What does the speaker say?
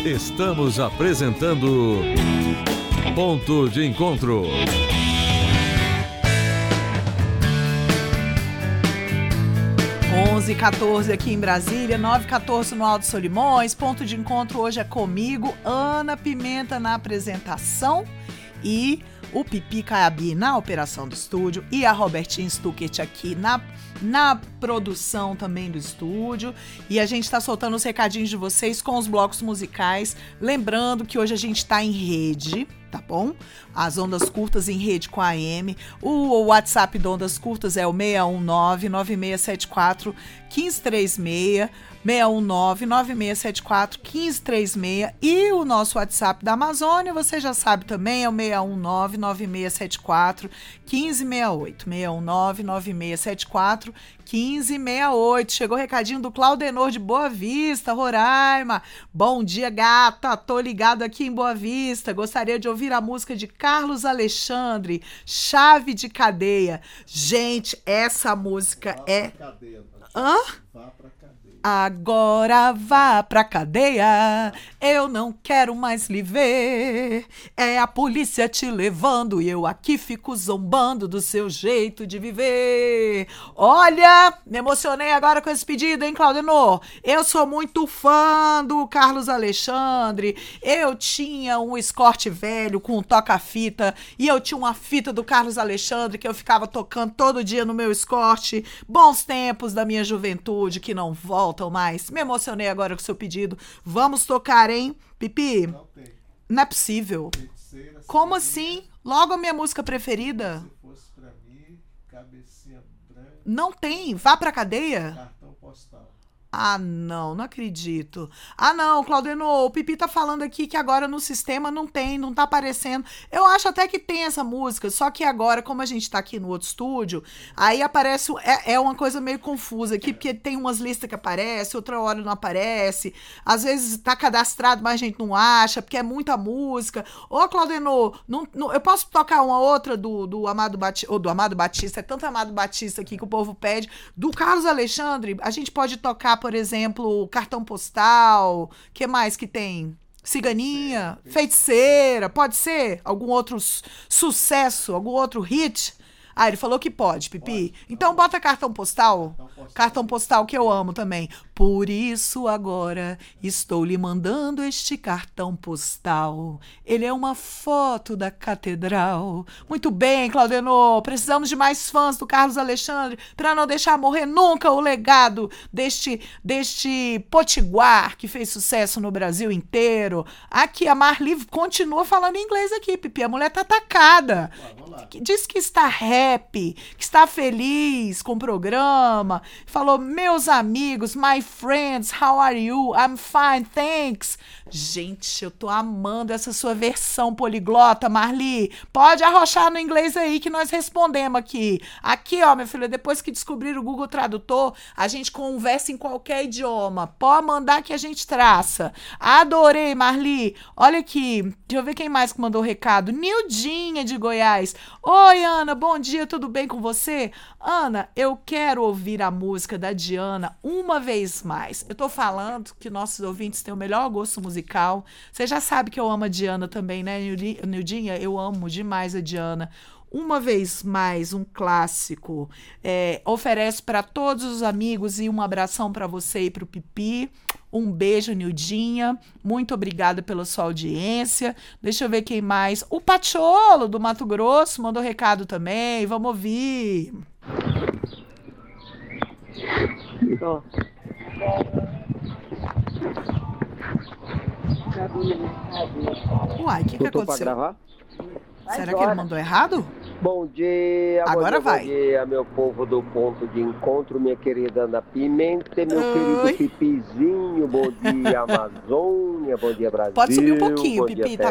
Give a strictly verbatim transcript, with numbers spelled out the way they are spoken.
Estamos apresentando Ponto de Encontro. onze e quatorze aqui em Brasília, nove e quatorze no Alto Solimões. Ponto de Encontro hoje é comigo, Ana Pimenta na apresentação e o Pipi Caiabi na operação do estúdio e a Robertinha Stuckert aqui na, na produção também do estúdio. E a gente está soltando os recadinhos de vocês com os blocos musicais. Lembrando que hoje a gente está em rede, tá bom? As ondas curtas em rede com a A M. O WhatsApp de ondas curtas é o seis um nove, nove seis sete quatro, um cinco três seis, seis um nove, nove seis sete quatro, um cinco três seis. E o nosso WhatsApp da Amazônia, você já sabe também, é o seis um nove, nove seis sete quatro, um cinco seis oito. seis um nove, nove seis sete quatro, um cinco seis oito. Chegou o recadinho do Claudenor de Boa Vista, Roraima. Bom dia, gata. Tô ligado aqui em Boa Vista. Gostaria de ouvir a música de Carlos Alexandre, Chave de Cadeia. Gente, essa música Vá é... pra cadeia, tá? Hã? Vá pra cadeia. Agora vá pra cadeia, eu não quero mais lhe ver. É a polícia te levando e eu aqui fico zombando do seu jeito de viver. Olha, me emocionei agora com esse pedido, hein, Claudenor? Eu sou muito fã do Carlos Alexandre. Eu tinha um Escort velho com um toca-fita e eu tinha uma fita do Carlos Alexandre que eu ficava tocando todo dia no meu Escort. Bons tempos da minha juventude que não voltam mais. Me emocionei agora com o seu pedido. Vamos tocar, hein, Pipi? Não tem. Não é possível. Feiticeira, Como ciganinha. assim? Logo a minha música preferida? Se fosse pra mim, cabecinha branca, Não tem. Vá pra cadeia? cartão postal. Ah, não, não acredito. Ah, não, Claudenor, o Pipi tá falando aqui que agora no sistema não tem, não tá aparecendo. Eu acho até que tem essa música, só que agora, como a gente tá aqui no outro estúdio, aí aparece, é, é uma coisa meio confusa aqui, porque tem umas listas que aparecem, outra hora não aparece, às vezes tá cadastrado, mas a gente não acha, porque é muita música. Ô, Claudenor, não, não, eu posso tocar uma outra do, do Amado Batista, ou do Amado Batista, é tanto Amado Batista aqui que o povo pede, do Carlos Alexandre, a gente pode tocar, por exemplo, Cartão Postal, que mais que tem? Ciganinha, Feiticeira, pode ser? Algum outro su- sucesso, algum outro hit? Ah, ele falou que pode, Pipi. Pode. Então bota Cartão Postal. Cartão postal. Cartão Postal que eu amo também. Por isso agora estou lhe mandando este cartão postal. Ele é uma foto da catedral. Muito bem, Claudenor. Precisamos de mais fãs do Carlos Alexandre para não deixar morrer nunca o legado deste, deste potiguar que fez sucesso no Brasil inteiro. Aqui, a Marli continua falando inglês aqui, Pipi. A mulher tá atacada. Ah, vamos lá. Diz que está happy, que está feliz com o programa. Falou, meus amigos, my friends, how are you? I'm fine, thanks. Gente, eu tô amando essa sua versão poliglota, Marli. Pode arrochar no inglês aí que nós respondemos aqui. Aqui, ó, minha filha, depois que descobrir o Google Tradutor, a gente conversa em qualquer idioma. Pode mandar que a gente traça. Adorei, Marli. Olha aqui, deixa eu ver quem mais que mandou o recado. Nildinha de Goiás. Oi, Ana, bom dia, tudo bem com você? Ana, eu quero ouvir a música da Diana uma vez mais. Eu tô falando que nossos ouvintes têm o melhor gosto musical. Você já sabe que eu amo a Diana também, né, Nildi- Nildinha? Eu amo demais a Diana. Uma vez mais, um clássico. É, ofereço para todos os amigos e um abração para você e para o Pipi. Um beijo, Nildinha. Muito obrigada pela sua audiência. Deixa eu ver quem mais. O Patiolo, do Mato Grosso, mandou recado também. Vamos ouvir. Ó. Uai, o que, que Botou pra aconteceu? gravar? Será que ele mandou errado? Bom dia, Agora bom dia, vai. Bom dia, meu povo do Ponto de Encontro, minha querida Ana Pimenta, meu Oi. querido Pipizinho, bom dia, Amazônia, bom dia, Brasil. Pode subir um pouquinho, bom Pipi, dia, tá